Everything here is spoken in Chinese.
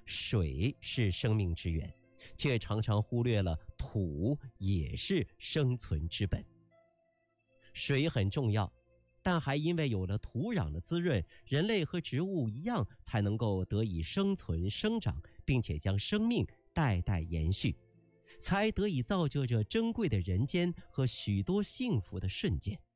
水是生命之源，却常常忽略了土也是生存之本。水很重要，但还因为有了土壤的滋润，人类和植物一样才能够得以生存生长，并且将生命代代延续，才得以造就着珍贵的人间和许多幸福的瞬间。